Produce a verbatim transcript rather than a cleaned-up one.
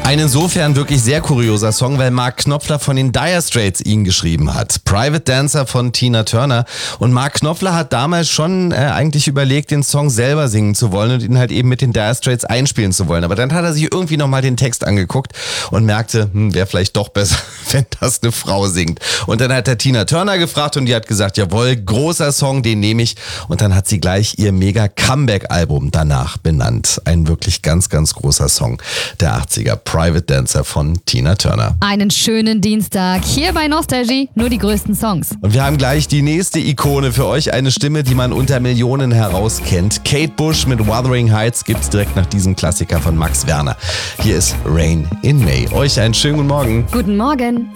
Ein insofern wirklich sehr kurioser Song, weil Mark Knopfler von den Dire Straits ihn geschrieben hat. Private Dancer von Tina Turner. Und Mark Knopfler hat damals schon äh, eigentlich überlegt, den Song selber singen zu wollen und ihn halt eben mit den Dire Straits einspielen zu wollen. Aber dann hat er sich irgendwie nochmal den Text angeguckt und merkte, hm, wäre vielleicht doch besser, wenn das eine Frau singt. Und dann hat er Tina Turner gefragt und die hat gesagt, jawohl, großer Song, den nehme ich. Und dann hat sie gleich ihr mega Comeback-Album danach benannt. Ein wirklich ganz, ganz großer Song der achtziger. Private Dancer von Tina Turner. Einen schönen Dienstag hier bei Nostalgie, nur die größten Songs. Und wir haben gleich die nächste Ikone für euch, eine Stimme, die man unter Millionen herauskennt. Kate Bush mit Wuthering Heights gibt's direkt nach diesem Klassiker von Max Werner. Hier ist Rain in May. Euch einen schönen guten Morgen. Guten Morgen.